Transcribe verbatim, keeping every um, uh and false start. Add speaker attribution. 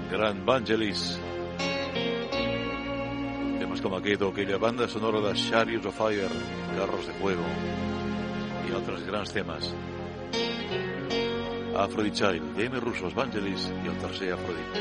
Speaker 1: gran Vangelis. Temes com aquest o aquella banda sonora de Chariots of Fire, Carros de Fuego, i altres grans temes. Aphrodite Child, D M Russos, Vangelis i el tercer Aphrodite.